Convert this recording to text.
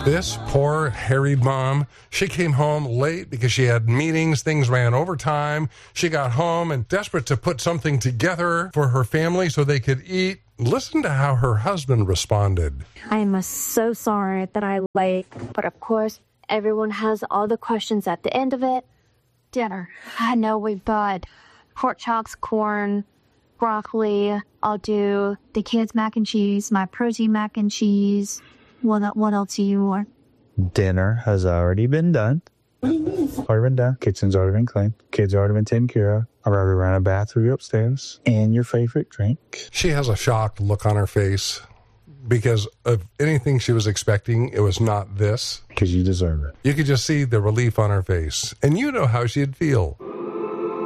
This poor, harried mom, she came home late because she had meetings, things ran overtime. She got home and desperate to put something together for her family so they could eat. Listen to how her husband responded. I'm so sorry that I late, but of course, everyone has all the questions at the end of it. Dinner. I know we've got pork chops, corn, broccoli. I'll do the kids' mac and cheese, my protein mac and cheese. What else do you want? Dinner has already been done. Already been done. Kitchen's already been cleaned. Kids already been taken care of. I've already ran a bath for you upstairs. And your favorite drink. She has a shocked look on her face because of anything she was expecting. It was not this. Because you deserve it. You could just see the relief on her face. And you know how she'd feel.